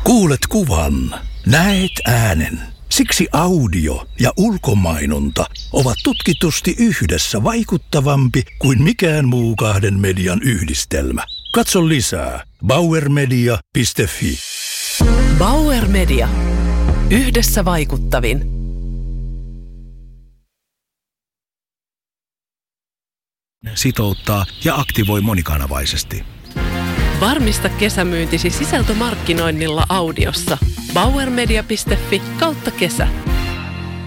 Kuulet kuvan, näet äänen. Siksi audio ja ulkomainonta ovat tutkitusti yhdessä vaikuttavampi kuin mikään muu kahden median yhdistelmä. Katso lisää bauermedia.fi. Bauer Media. Yhdessä vaikuttavin. Sitouttaa ja aktivoi monikanavaisesti. Varmista kesämyyntisi sisältömarkkinoinnilla audiossa. bauermedia.fi/kesä.